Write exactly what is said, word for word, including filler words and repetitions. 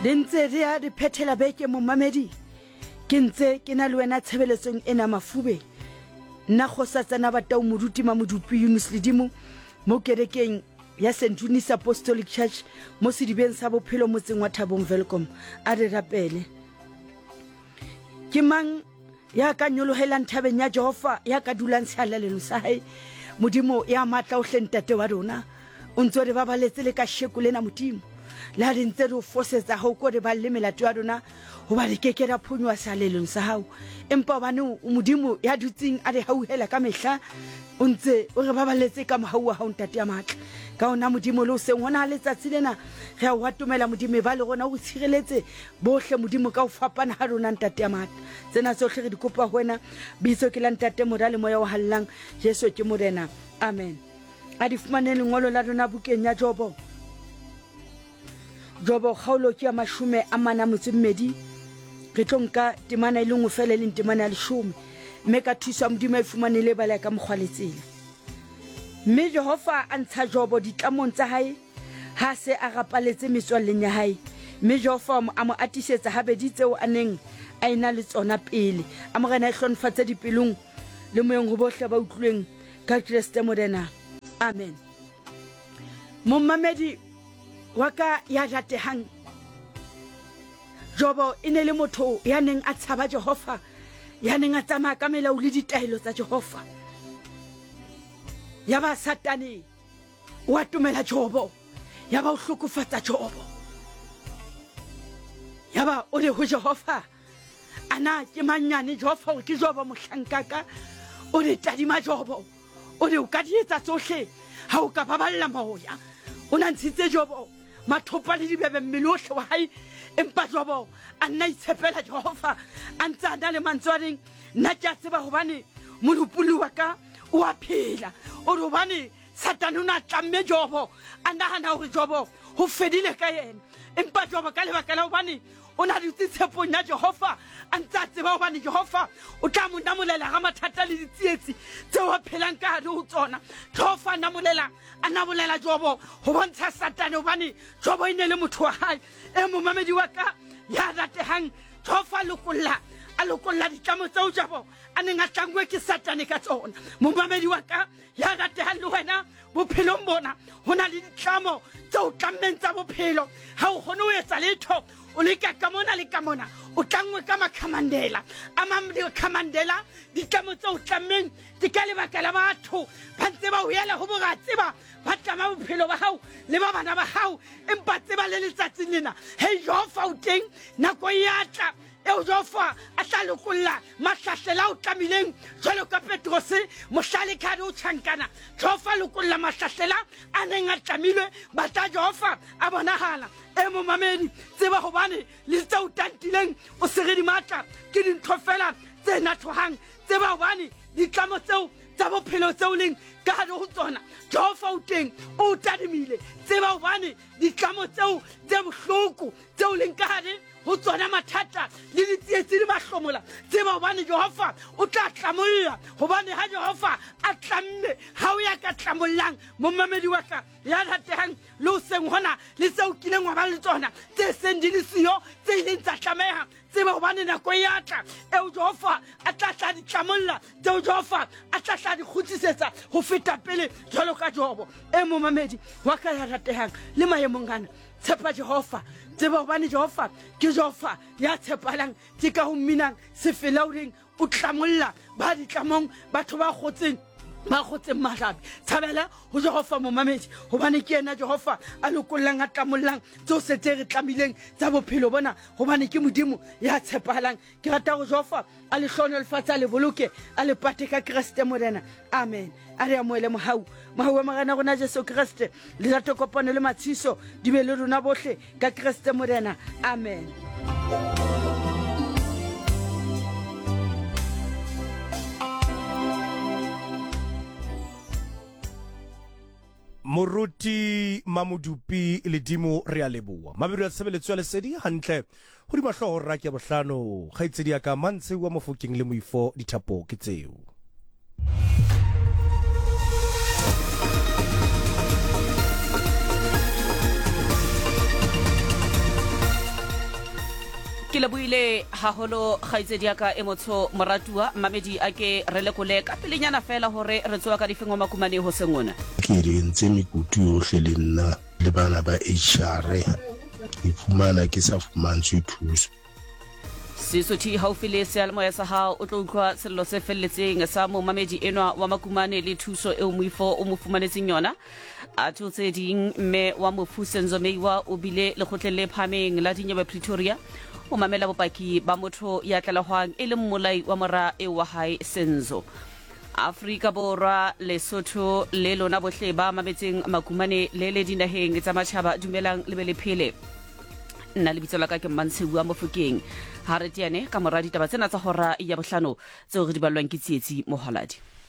le ntse re a re phethela beke mo mamedi ke ntse ke na le wena tshebeletsong ena mafube nna khosatsana batau moruti ma modupi Yunus Ledimo mo kerekeng ya Saint Eunice Apostolic Church mo sedibeng sa bophelo motseng wa Thabong Welcome a re rapele ke mang ya ka nyolohelang thabeng ya Jehova ya ka dulang sehalelelo sa hae modimo ya matla o hlentate wa rona o ntse re babaletse le ka shekulena modimo la re ntse re o fosetsa ho ko re ba le melato ya rona ho ba re keke ra phonywa sehalelong sa hao empa bane modimo ya dutsing a re hauhela ka mehla o ntse o re babaletse ka mohau wa hao ntate ya matla ka ona modimo lo seng hona letsatsi lena re a watumela modimo ba le rona o tshireletse bohle modimo ka o fapana ha rona ntate ya matla tsena tsohle re di kopa ho wena bitso ke la ntate morale moya o hallang Jesu ke morena amen a di fumane lengolo la rona bukeng ya Jobo Jobo khaolo ke ya mashume a mana motsemmedi re tlonka temana ile ngwe fela le temana le shume mme ka thusa modimo e fumane le bala ka mokgwaletsela mme Jehova a ntsha Jobo ditlamong tsa hae ha se a rapaletse metswalleng ya hae mme Jehova a mo atisetsa habedi tseo a neng a ina le tsona pele a mo rena e hlonfatsa dipelong le moyeng ho bohle ba utlweng ka Kriste morena amen mommamedi wa ka ya ratehang Jobo ine le motho ya neng a tshaba Jehova ya neng a tsamaya ka melao le ditaelo tsa Jehova ya ba satane wa tumela Jobo ya ba o hlokofatsa Jobo ya ba o le ho Jehova ana ke manyane Jehova ke Jobo mohlankaka o le tadima Jobo o le o ka dietsa tsohle ha o ka baballa moya o na ntshitse Jobo mathopa le dibebe mmele ohle wa hae empa Jobo a nna itshepela Jehova a ntse a na le mantswareng nna ke a tseba hobane molopuli wa ka o a phela o re hobane satane o na tlamme Jobo a nahana hore Jobo ho fedile ka yena empa Jobo ka lebaka la hobane o na le tshepong ya Jehova a ntse a tseba hobane Jehova o tla mo namolela ga mathata le ditsietsi tseo a phelang ka hare ho tsona Jehova namolela a namolela Jobo ho bontsha satane hobane Jobo ine le motho wa hae e momamedi wa ka ya ratehang Jehova lokolla a lokolla ditlamo tseo Jobo a neng a tlangwe ke satane ka tsona momamedi wa ka ya ratehang le wena bophelong bona ho na le ditlamo tseo tlammeng tsa bophelo ha o kgone ho etsa letho o le ka ka mona le ka mona o tlangwe ka makhamandela a mang le khamandela ditlamo tseo tlammeng di ka lebaka la batho ba ntse ba o yela ho boga tseba ba tlama bophelo ba hao le ba bana ba hao empa tseba le letsatsing lena hei Jehova o teng nako ya tla eo Jehova a tla lokolla mahlahlela o tlamileng jwalo ka Petrose mohlale ka o tjhankana Jehova lokolla mahlahlela a neng a tlamilwe ba tla Jehova a bonahala e momamedi tseba hobane le tsa o tantileng o seredi matla ke dintho fela tse nathohang tseba hobane ditlamo tseo tsa bophelo tseo leng ka hare ho tsona Jehova o teng o tadimile tseba hobane ditlamo tseo tse bohloko tseo leng ka hare ho tsona mathata le ditsietsi le mahlomola tseba hobane Jehova o tla tlamolla hobane ha Jehova a tlamme ha o ya ka tlamollang mommamedi wa ka ya ratehang le o seng hona le tseo kileng wa ba le tsona tse seng di le siyo tse ileng tsa tlameha tseba hobane nako ya tla eo Jehova a tla tla di tlamolla tseo Jehova a tla tla di kgutlisetsa ho feta pele jwalo ka Jobo e momamedi wa ka ya ratehang le maemong ana tshepa Jehova tseba hobane Jehova ke Jehova ya tshepalang ke ka ho minang sefelaureng o tlamolla ba ditlamong batho ba khotseng ba khotseng mahlabi tshabela ho Jehova momamedi hobane ke yena Jehova a lokollang a tlamollang tseo se tse re tlamileng tsa bophelo bona hobane ke modimo ya tshepalang ke rata ho Jehova a le hlono le fatsa le boloke a le pate ka Kriste morena amen a re amoele mohau mohau wa morena rona Jesu Kriste le rato kopano le matshiso di be le rona bohle ka Kriste morena amen. Moruti Mamodupi Ledimo re a leboa mabelo a tshebeletso ya lesedi hantle ho di mahlo ra ke bohlano kgaitsedi ya ka mantse wa mofokeng le moifo dithapo ke tseo ke leboile haholo kgaitsedi ya ka e motsho moratua mamedi a ke re lekole ka pelenyana fela hore re tsoa ka difengo makumane ho sengona ke re ntse mekutu yohle le nna le bana ba H R ke fumana ke sa fumantshwe thuso Sesotho haufi le sealemoya sa hao o tlo utlwa sello se felletseng sa mo mamedi enwa wa makumane le thuso eo moifo o mo fumanetseng yona a thotse ding mme wa mofusenzo meiwa o bile le khotlele phameng la dinyewe Pretoria o mamela bopaki ba motho ya tlalehwang e le mmolai wa mora e wa hae Senzo Afrika Borwa Lesotho le lona bohle ba mametseng makumane le le dinaheng tsa matjhaba dumelang le be le phele nna le bitso la ka ke Mantshebua Mofokeng ha re tiane ka mora ditaba tsena tsa hora ya bohlano tseo re di ballwang ke tsietsi mohaladi